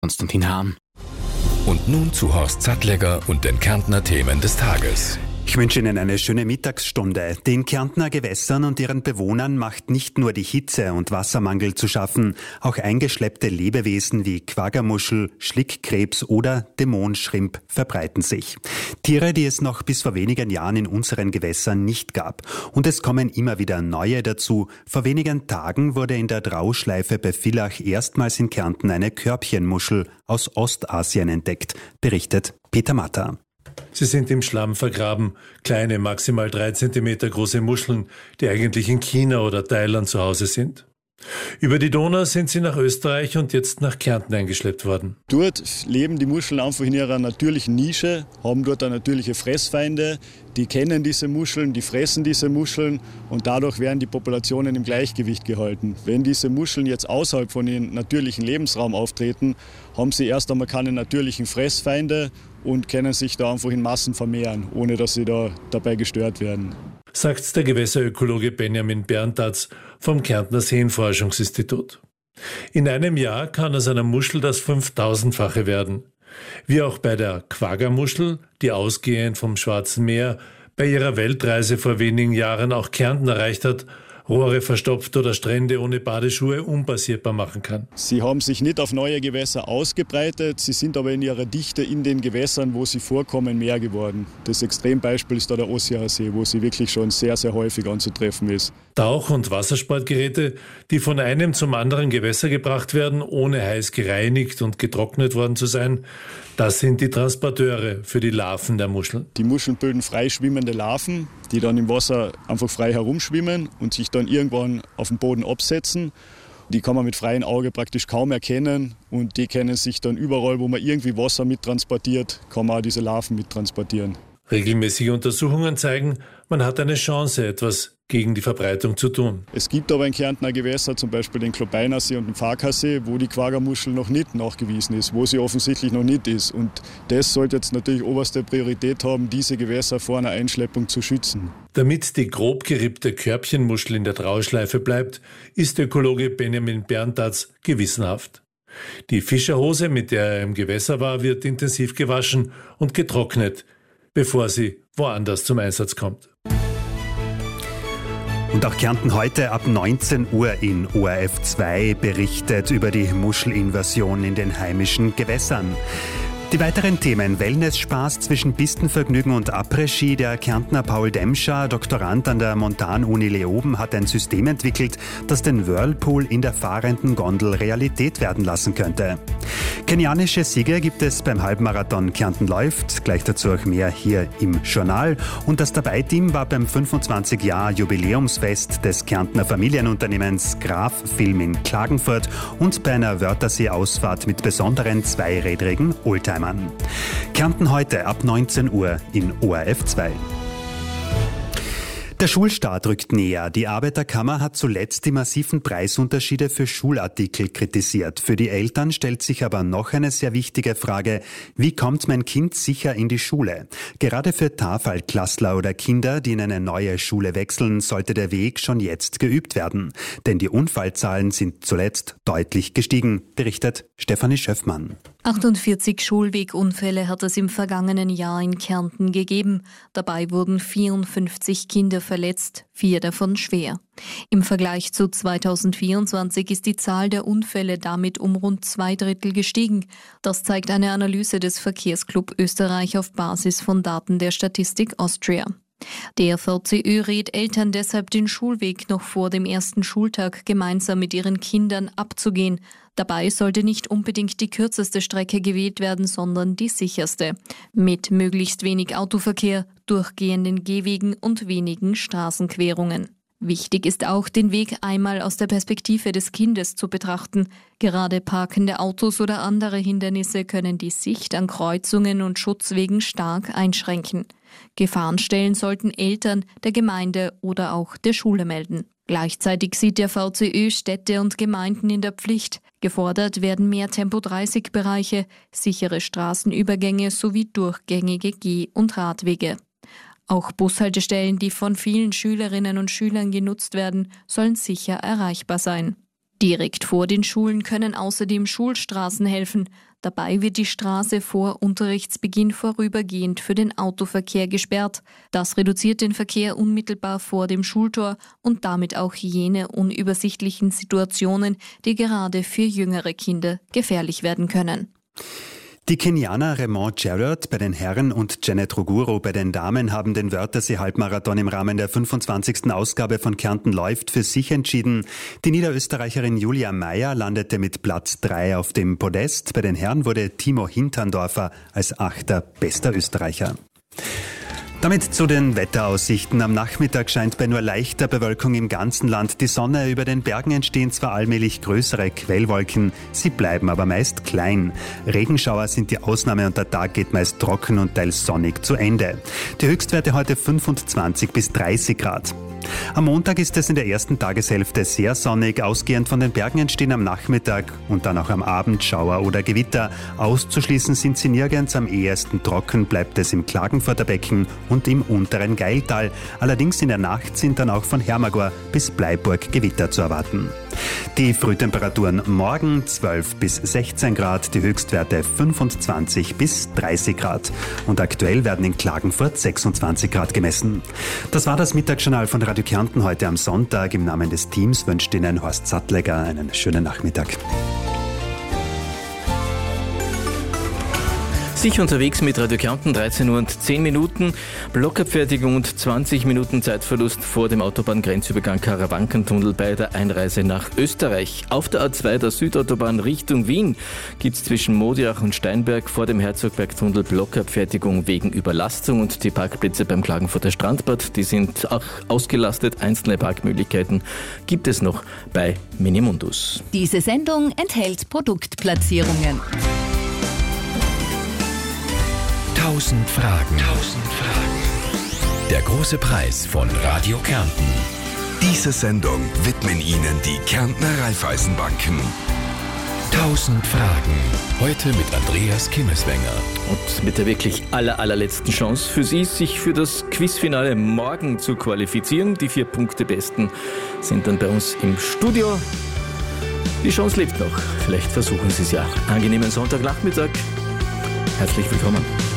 Konstantin Hahn. Und nun zu Horst Sattlegger und den Kärntner Themen des Tages. Ich wünsche Ihnen eine schöne Mittagsstunde. Den Kärntner Gewässern und ihren Bewohnern macht nicht nur die Hitze und Wassermangel zu schaffen, auch eingeschleppte Lebewesen wie Quaggermuschel, Schlickkrebs oder Dämonschrimp verbreiten sich. Tiere, die es noch bis vor wenigen Jahren in unseren Gewässern nicht gab. Und es kommen immer wieder neue dazu. Vor wenigen Tagen wurde in der Drauschleife bei Villach erstmals in Kärnten eine Körbchenmuschel aus Ostasien entdeckt, berichtet Peter Matter. Sie sind im Schlamm vergraben, kleine, maximal 3 Zentimeter große Muscheln, die eigentlich in China oder Thailand zu Hause sind. Über die Donau sind sie nach Österreich und jetzt nach Kärnten eingeschleppt worden. Dort leben die Muscheln einfach in ihrer natürlichen Nische, haben dort eine natürliche Fressfeinde, die kennen diese Muscheln, die fressen diese Muscheln und dadurch werden die Populationen im Gleichgewicht gehalten. Wenn diese Muscheln jetzt außerhalb von ihrem natürlichen Lebensraum auftreten, haben sie erst einmal keine natürlichen Fressfeinde und können sich da einfach in Massen vermehren, ohne dass sie da dabei gestört werden. Sagt der Gewässerökologe Benjamin Berntatz vom Kärntner Seenforschungsinstitut. In einem Jahr kann aus einer Muschel das 5000-fache werden. Wie auch bei der Quaggermuschel, die ausgehend vom Schwarzen Meer bei ihrer Weltreise vor wenigen Jahren auch Kärnten erreicht hat, Rohre verstopft oder Strände ohne Badeschuhe unpassierbar machen kann. Sie haben sich nicht auf neue Gewässer ausgebreitet, sie sind aber in ihrer Dichte in den Gewässern, wo sie vorkommen, mehr geworden. Das Extrembeispiel ist da der Ossiacher See, wo sie wirklich schon sehr, sehr häufig anzutreffen ist. Tauch- und Wassersportgeräte, die von einem zum anderen Gewässer gebracht werden, ohne heiß gereinigt und getrocknet worden zu sein, das sind die Transporteure für die Larven der Muscheln. Die Muscheln bilden frei schwimmende Larven, die dann im Wasser einfach frei herumschwimmen und sich dann irgendwann auf dem Boden absetzen. Die kann man mit freiem Auge praktisch kaum erkennen und die können sich dann überall, wo man irgendwie Wasser mittransportiert, kann man auch diese Larven mittransportieren. Regelmäßige Untersuchungen zeigen, man hat eine Chance, etwas gegen die Verbreitung zu tun. Es gibt aber in Kärntner Gewässer, zum Beispiel den Klobeiner See und den Farkasee, wo die Quaggermuschel noch nicht nachgewiesen ist, wo sie offensichtlich noch nicht ist. Und das sollte jetzt natürlich oberste Priorität haben, diese Gewässer vor einer Einschleppung zu schützen. Damit die grob gerippte Körbchenmuschel in der Drauschleife bleibt, ist Ökologe Benjamin Berntatz gewissenhaft. Die Fischerhose, mit der er im Gewässer war, wird intensiv gewaschen und getrocknet, bevor sie woanders zum Einsatz kommt. Und auch Kärnten heute ab 19 Uhr in ORF 2 berichtet über die Muschelinvasion in den heimischen Gewässern. Die weiteren Themen: Wellness-Spaß zwischen Pistenvergnügen und Après-Ski. Der Kärntner Paul Demscher, Doktorand an der Montanuni Leoben, hat ein System entwickelt, das den Whirlpool in der fahrenden Gondel Realität werden lassen könnte. Kenianische Sieger gibt es beim Halbmarathon Kärnten läuft. Gleich dazu auch mehr hier im Journal. Und das Dabei-Team war beim 25-Jahr-Jubiläumsfest des Kärntner Familienunternehmens Graf Film in Klagenfurt und bei einer Wörthersee-Ausfahrt mit besonderen zweirädrigen Oldtimern. Kärnten heute ab 19 Uhr in ORF 2. Der Schulstart rückt näher. Die Arbeiterkammer hat zuletzt die massiven Preisunterschiede für Schulartikel kritisiert. Für die Eltern stellt sich aber noch eine sehr wichtige Frage: Wie kommt mein Kind sicher in die Schule? Gerade für Tafelklassler oder Kinder, die in eine neue Schule wechseln, sollte der Weg schon jetzt geübt werden. Denn die Unfallzahlen sind zuletzt deutlich gestiegen, berichtet Stefanie Schöffmann. 48 Schulwegunfälle hat es im vergangenen Jahr in Kärnten gegeben. Dabei wurden 54 Kinder verletzt, 4 davon schwer. Im Vergleich zu 2024 ist die Zahl der Unfälle damit um rund 2/3 gestiegen. Das zeigt eine Analyse des Verkehrsclub Österreich auf Basis von Daten der Statistik Austria. Der VCÖ rät Eltern deshalb, den Schulweg noch vor dem ersten Schultag gemeinsam mit ihren Kindern abzugehen. Dabei sollte nicht unbedingt die kürzeste Strecke gewählt werden, sondern die sicherste. Mit möglichst wenig Autoverkehr, durchgehenden Gehwegen und wenigen Straßenquerungen. Wichtig ist auch, den Weg einmal aus der Perspektive des Kindes zu betrachten. Gerade parkende Autos oder andere Hindernisse können die Sicht an Kreuzungen und Schutzwegen stark einschränken. Gefahrenstellen sollten Eltern, der Gemeinde oder auch der Schule melden. Gleichzeitig sieht der VCÖ Städte und Gemeinden in der Pflicht. Gefordert werden mehr Tempo-30-Bereiche, sichere Straßenübergänge sowie durchgängige Geh- und Radwege. Auch Bushaltestellen, die von vielen Schülerinnen und Schülern genutzt werden, sollen sicher erreichbar sein. Direkt vor den Schulen können außerdem Schulstraßen helfen. Dabei wird die Straße vor Unterrichtsbeginn vorübergehend für den Autoverkehr gesperrt. Das reduziert den Verkehr unmittelbar vor dem Schultor und damit auch jene unübersichtlichen Situationen, die gerade für jüngere Kinder gefährlich werden können. Die Kenianer Raymond Jarrett bei den Herren und Janet Ruguro bei den Damen haben den Wörthersee-Halbmarathon im Rahmen der 25. Ausgabe von Kärnten läuft für sich entschieden. Die Niederösterreicherin Julia Meyer landete mit Platz 3 auf dem Podest. Bei den Herren wurde Timo Hinterndorfer als 8. bester Österreicher. Damit zu den Wetteraussichten. Am Nachmittag scheint bei nur leichter Bewölkung im ganzen Land die Sonne. Über den Bergen entstehen zwar allmählich größere Quellwolken, sie bleiben aber meist klein. Regenschauer sind die Ausnahme und der Tag geht meist trocken und teils sonnig zu Ende. Die Höchstwerte heute 25 bis 30 Grad. Am Montag ist es in der ersten Tageshälfte sehr sonnig. Ausgehend von den Bergen entstehen am Nachmittag und dann auch am Abend Schauer oder Gewitter. Auszuschließen sind sie nirgends. Am ehesten trocken bleibt es im Klagenfurter Becken und im unteren Geiltal. Allerdings in der Nacht sind dann auch von Hermagor bis Bleiburg Gewitter zu erwarten. Die Frühtemperaturen morgen 12 bis 16 Grad, die Höchstwerte 25 bis 30 Grad. Und aktuell werden in Klagenfurt 26 Grad gemessen. Das war das Mittagsjournal von Radio Kärnten heute am Sonntag. Im Namen des Teams wünscht Ihnen Horst Sattlegger einen schönen Nachmittag. Sich unterwegs mit Radio Kärnten, 13 Uhr und 10 Minuten, Blockabfertigung und 20 Minuten Zeitverlust vor dem Autobahngrenzübergang Karawankentunnel bei der Einreise nach Österreich. Auf der A2 der Südautobahn Richtung Wien gibt es zwischen Modiach und Steinberg vor dem Herzogbergtunnel Blockabfertigung wegen Überlastung und die Parkplätze beim Klagenfurter Strandbad, die sind auch ausgelastet. Einzelne Parkmöglichkeiten gibt es noch bei Minimundus. Diese Sendung enthält Produktplatzierungen. 1000 Fragen. Der große Preis von Radio Kärnten. Diese Sendung widmen Ihnen die Kärntner Raiffeisenbanken. 1000 Fragen. Heute mit Andreas Kimmeswenger. Und mit der wirklich allerletzten Chance für Sie, sich für das Quizfinale morgen zu qualifizieren. Die 4 Punkte Besten sind dann bei uns im Studio. Die Chance lebt noch. Vielleicht versuchen Sie es ja. Angenehmen Sonntagnachmittag. Herzlich willkommen.